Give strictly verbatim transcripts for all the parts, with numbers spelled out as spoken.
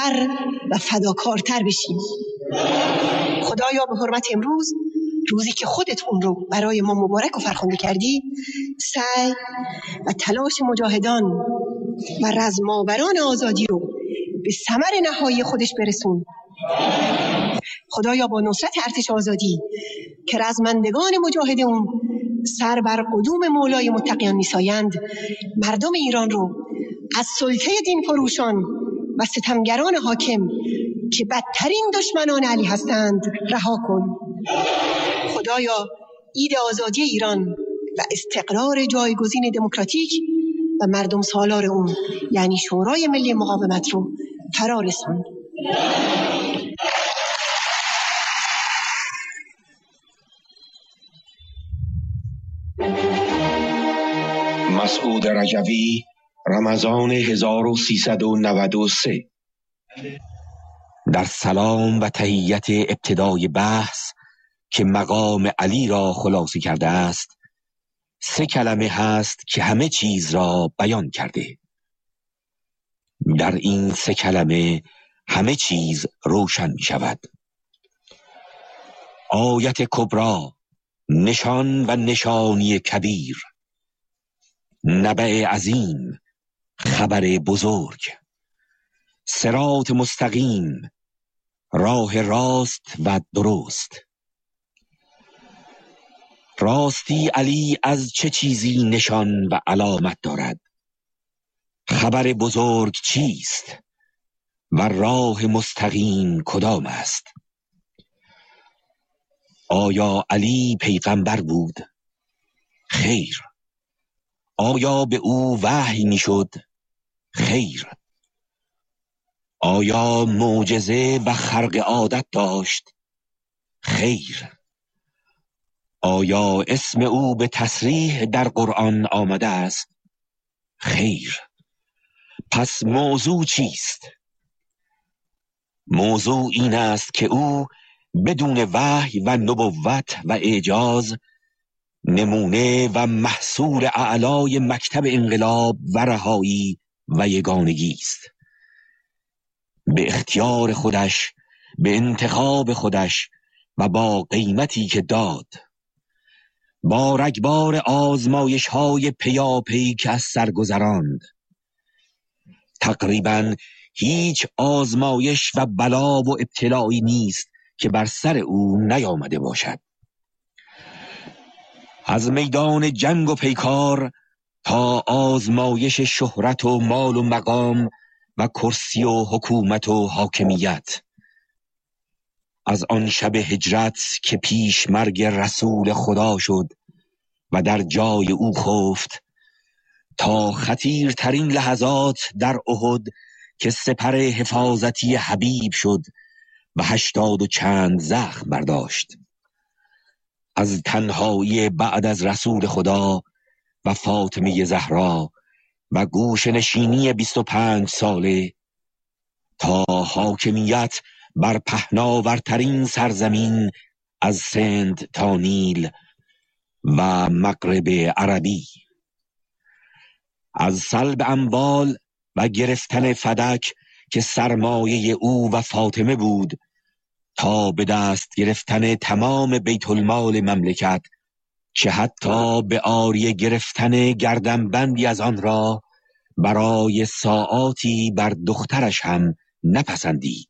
تر و فداکارتر بشیم. خدایا به حرمت امروز، روزی که خودت اون رو برای ما مبارک و فرخنده کردی، سعی و تلاش مجاهدان و رزماوران آزادی رو به ثمر نهایی خودش برسون. خدایا با نصرت ارتش آزادی که رزمندگان مجاهد اون سر بر قدوم مولای متقیان میسایند، مردم ایران رو از سلطه دین فروشان و ستمگران حاکم که بدترین دشمنان علی هستند رها کن. خدایا عید آزادی ایران و استقرار جایگزین دموکراتیک و مردم سالار اون یعنی شورای ملی مقاومت رو فرا رسان. مسعود رجوی، رمضان هزار و سیصد و نود و سه. در سلام و تحیت ابتدای بحث که مقام علی را خلاصه کرده است، سه کلمه هست که همه چیز را بیان کرده. در این سه کلمه همه چیز روشن می شود. آیت کبرا، نشان و نشانی کبیر، نبأ عظیم، خبر بزرگ، صراط مستقیم، راه راست و درست. راستی علی از چه چیزی نشان و علامت دارد؟ خبر بزرگ چیست؟ و راه مستقیم کدام است؟ آیا علی پیغمبر بود؟ خیر. آیا به او وحی میشد؟ خیر. آیا معجزه و خرق عادت داشت؟ خیر. آیا اسم او به تصریح در قرآن آمده است؟ خیر. پس موضوع چیست؟ موضوع این است که او بدون وحی و نبوت و اعجاز نمونه و محصول اعلای مکتب انقلاب و رهایی و یگانگی است. به اختیار خودش، به انتخاب خودش و با قیمتی که داد، با رگبار آزمایش های پیاپی که از سر گذراند. تقریباً هیچ آزمایش و بلا و ابتلایی نیست که بر سر او نیامده باشد. از میدان جنگ و پیکار تا آزمایش شهرت و مال و مقام و کرسی و حکومت و حاکمیت. از آن شب هجرت که پیش مرگ رسول خدا شد و در جای او خفت، تا خطیرترین لحظات در احد که سپر حفاظتی حبیب شد و هشتاد و چند زخم برداشت. از تنهایی بعد از رسول خدا و فاطمه زهرا و گوش نشینی بیست و پنج ساله تا حاکمیت بر پهناورترین سرزمین از سند تا نیل و مغرب عربی. از سلب اموال و گرفتن فدک که سرمایه او و فاطمه بود تا به دست گرفتن تمام بیت المال مملکت که حتی به عاریه گرفتن گردنبندی از آن را برای ساعاتی بر دخترش هم نپسندید.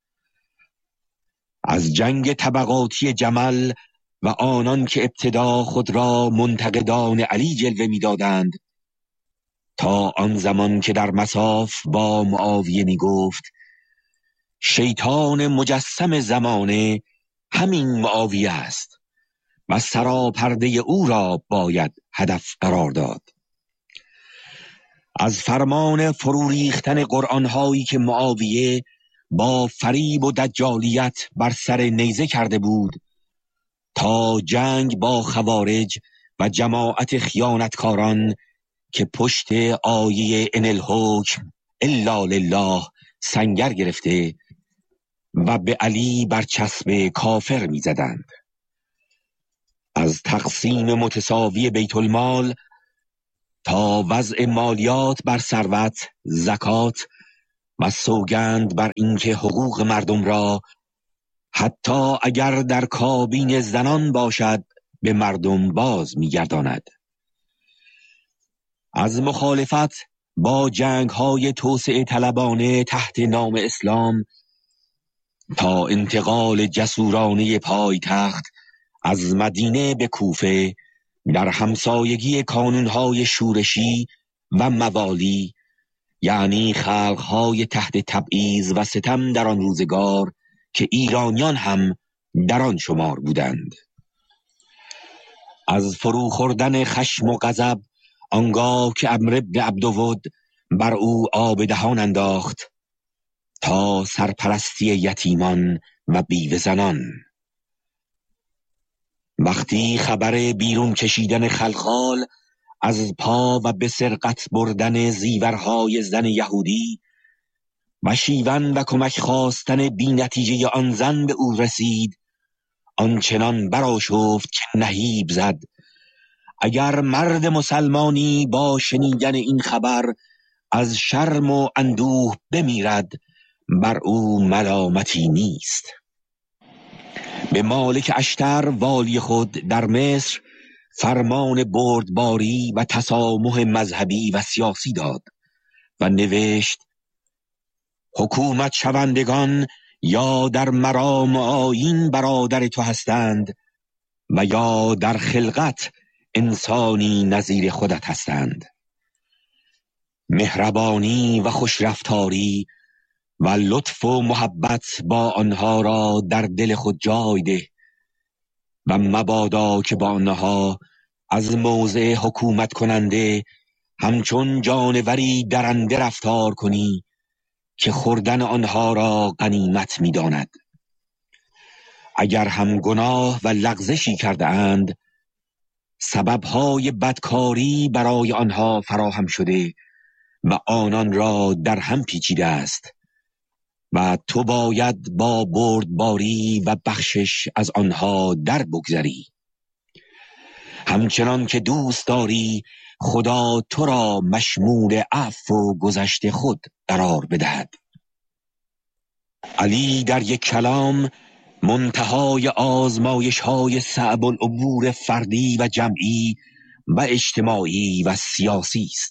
از جنگ طبقاتی جمل و آنان که ابتدا خود را منتقدان علی جلوه می‌دادند، تا آن زمان که در مصاف با معاویه می گفت شیطان مجسم زمانه همین معاویه است و سراپرده او را باید هدف قرار داد. از فرمان فرو ریختن قرآن‌هایی که معاویه با فریب و دجالیت بر سر نیزه کرده بود تا جنگ با خوارج و جماعت خیانتکاران که پشت آیه ان الحکم الا لله سنگر گرفته و به علی برچسب کافر می زدند. از تقسیم متساوی بیت المال تا وضع مالیات بر ثروت، زکات و سوگند بر اینکه حقوق مردم را حتی اگر در کابین زنان باشد به مردم باز می‌گرداند. از مخالفت با جنگ‌های توسعه طلبانه تحت نام اسلام تا انتقال جسورانه پایتخت از مدینه به کوفه در همسایگی کانونهای شورشی و موالی، یعنی خلقهای تحت تبعیض و ستم در آن روزگار که ایرانیان هم در آن شمار بودند. از فرو خوردن خشم و غضب آنگاه که عمرو بن عبدود بر او آب دهان انداخت تا سرپرستی یتیمان و بیوه زنان. وقتی خبر بیرون کشیدن خلخال از پا و به سرقت بردن زیورهای زن یهودی و شیون و کمک خواستن بی نتیجه آن زن به او رسید، آنچنان برآشفت که نهیب زد اگر مرد مسلمانی با شنیدن این خبر از شرم و اندوه بمیرد بر او ملامتی نیست. به مالک اشتر والی خود در مصر فرمان بردباری و تسامح مذهبی و سیاسی داد و نوشت: حکومت شوندگان یا در مرام آیین برادر تو هستند و یا در خلقت انسانی نظیر خودت هستند. مهربانی و خوشرفتاری و لطف و محبت با آنها را در دل خود جای ده و مبادا که با آنها از موضع حکومت کننده همچون جانوری درنده رفتار کنی که خوردن آنها را غنیمت می داند. اگر هم گناه و لغزشی کرده اند، سببهای بدکاری برای آنها فراهم شده و آنان را در هم پیچیده است و تو باید با بردباری و بخشش از آنها در بگذری. همچنان که دوست داری خدا تو را مشمول عفو و گذشت خود قرار بدهد. علی در یک کلام منتهای آزمایش های صعب الامور فردی و جمعی و اجتماعی و سیاسی است.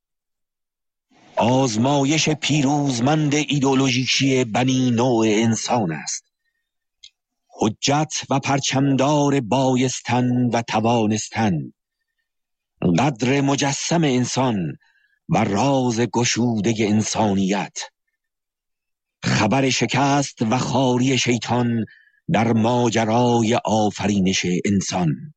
آزمایش پیروزمند ایدئولوژیکی بنی نوع انسان است. حجت و پرچمدار بایستن و توانستن، قدر مجسم انسان و راز گشوده انسانیت، خبر شکست و خواری شیطان در ماجرای آفرینش انسان،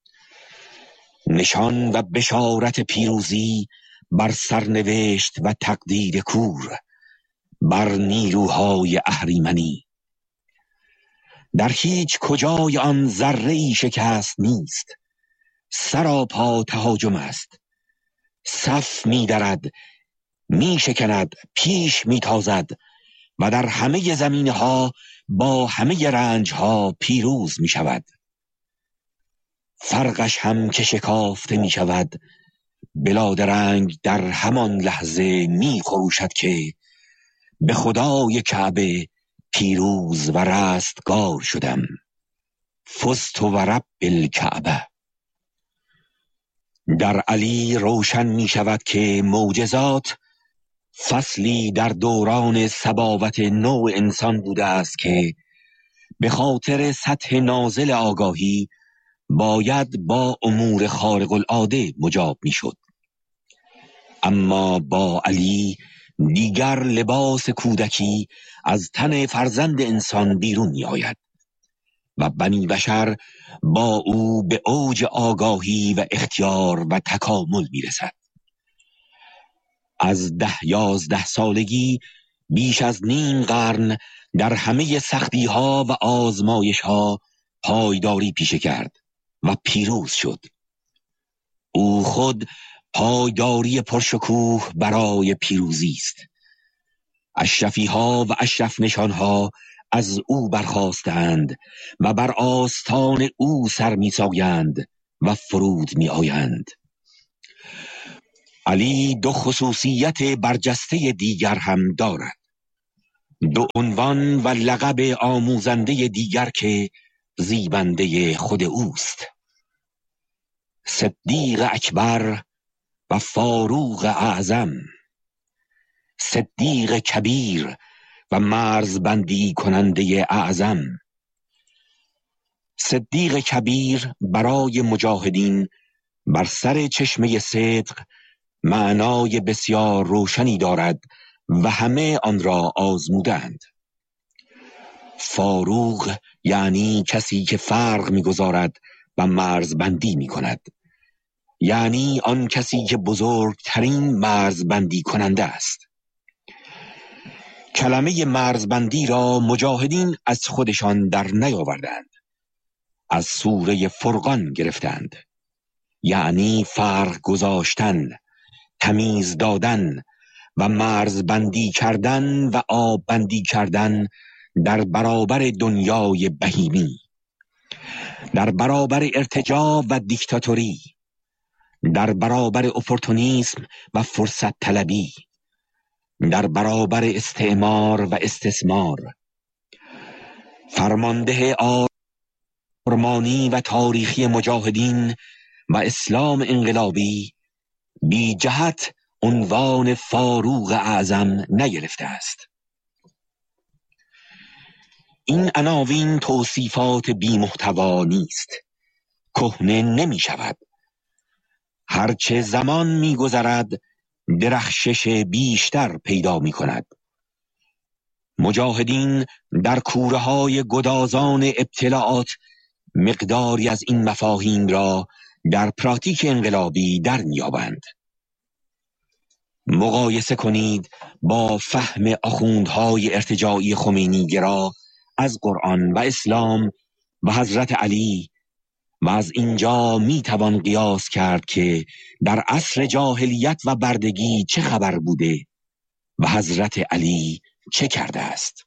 نشان و بشارت پیروزی بر سرنوشت و تقدیر کور، بر نیروهای اهریمنی. در هیچ کجای آن ذره‌ای شکست نیست، سراپا تهاجم است. صف می درد، می شکند، پیش می تازد و در همه زمینه ها با همه رنج ها پیروز می شود. فرقش هم که شکافته می شود، بلادرنگ در همان لحظه می خروشد که به خدای کعبه پیروز و رستگار شدم. فزت و رب الکعبه. در علی روشن می شود که معجزات فصلی در دوران صباوت نوع انسان بوده است که به خاطر سطح نازل آگاهی باید با امور خارق العاده مجاب می شد. اما با علی دیگر لباس کودکی از تن فرزند انسان بیرون می آید و بنی بشر با او به اوج آگاهی و اختیار و تکامل می رسد. از ده یازده سالگی بیش از نیم قرن در همه سختی ها و آزمایش ها پایداری پیشه کرد و پیروز شد. او خود پایداری پرشکوه برای پیروزی است. اشرفی ها و اشرف نشان ها از او برخاستند و بر آستان او سر می سایند و فرود می آیند. علی دو خصوصیت برجسته دیگر هم دارد. دو عنوان و لقب آموزنده دیگر که زیبنده خود اوست: صدیق اکبر و فاروق اعظم، صدیق کبیر و مرزبندی کننده اعظم. صدیق کبیر برای مجاهدین بر سر چشمه صدق معنای بسیار روشنی دارد و همه آن را آزمودند. فاروق یعنی کسی که فرق می‌گذارد و مرزبندی می‌کند، یعنی آن کسی که بزرگترین مرزبندی کننده است. کلمه مرزبندی را مجاهدین از خودشان در نیاوردند، از سوره فرقان گرفتند، یعنی فرق گذاشتن، تمیز دادن و مرزبندی کردن و آببندی کردن در برابر دنیای بهیمی، در برابر ارتجاع و دیکتاتوری، در برابر اپورتونیسم و فرصت طلبی، در برابر استعمار و استثمار. فرمانده آرمانی و تاریخی مجاهدین و اسلام انقلابی بی جهت عنوان فاروق اعظم نگرفته است. این عناوین توصیفات بی محتوا نیست، کهنه نمی شود. هرچه زمان می گذرد درخشش بیشتر پیدا می کند. مجاهدین در کوره های گدازان ابتلاعات مقداری از این مفاهیم را در پراتیک انقلابی در میابند. مقایسه کنید با فهم آخوندهای ارتجاعی خمینی گرا از قرآن و اسلام و حضرت علی و از اینجا می توان قیاس کرد که در عصر جاهلیت و بردگی چه خبر بوده و حضرت علی چه کرده است.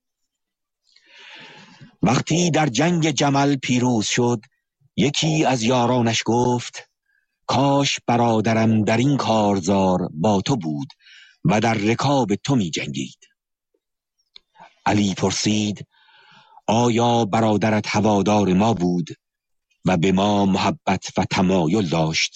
وقتی در جنگ جمل پیروز شد، یکی از یارانش گفت: کاش برادرم در این کارزار با تو بود و در رکاب تو می جنگید. علی پرسید: آیا برادرت هوادار ما بود و به ما محبت و تمایل داشت؟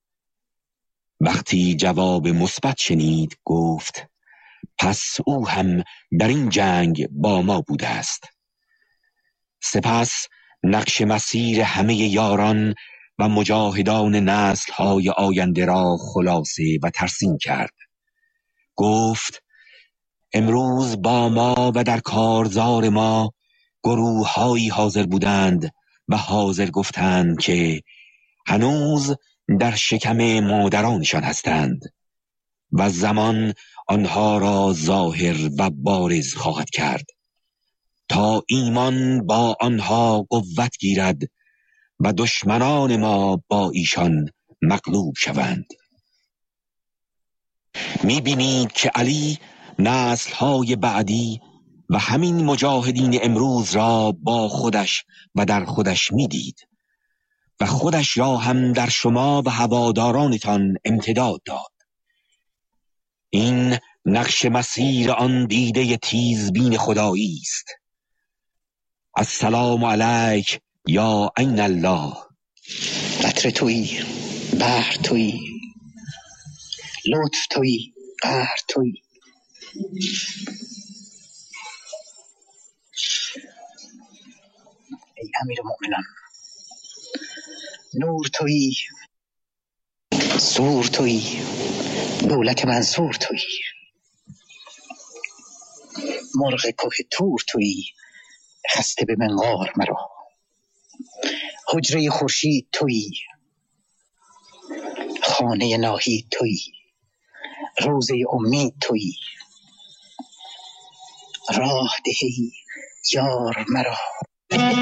وقتی جواب مثبت شنید گفت: پس او هم در این جنگ با ما بوده است. سپس نقش مسیر همه یاران و مجاهدان نسل‌های آینده را خلاصه و ترسیم کرد. گفت: امروز با ما و در کارزار ما گروه‌هایی حاضر بودند و حاضر گفتند که هنوز در شکم مادرانشان هستند و زمان آنها را ظاهر و بارز خواهد کرد تا ایمان با آنها قوت گیرد و دشمنان ما با ایشان مغلوب شوند. می‌بینید که علی نسل‌های بعدی و همین مجاهدین امروز را با خودش و در خودش می‌دید و خودش را هم در شما و هوادارانتان امتداد داد. این نقش مسیر آن دیده تیزبین خدایی است. السلام علیک یا عین الله. قطر تویی، بحر تویی، لطف تویی، قهر تویی. ای امیر مومنان، نور تویی، سور تویی، دولت منصور تویی، مرغ که تور تویی، خسته به منقار مرا. حجره خورشید تویی، خانه ناهید تویی، روزه امید تویی. راه دهی یار مرا.